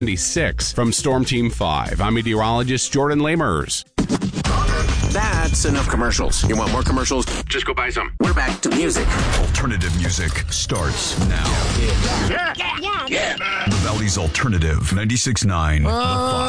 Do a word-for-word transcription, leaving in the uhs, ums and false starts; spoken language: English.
seventy-six. From Storm Team five, I'm meteorologist Jordan Lamers. That's enough commercials. You want more commercials? Just go buy some. We're back to music. Alternative music starts now. Yeah. Yeah. Yeah. The Valley's Alternative, ninety-six point nine. Uh,